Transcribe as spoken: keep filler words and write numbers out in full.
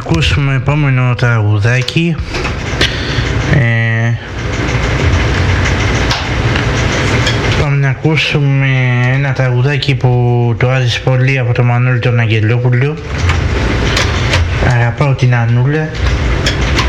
ακούσουμε επόμενο τραγουδάκι. Ε, πάμε να ακούσουμε ένα τραγουδάκι που το άρεσε πολύ από τον Μανώλη τον Αγγελόπουλο. Αγαπάω την Ανούλα.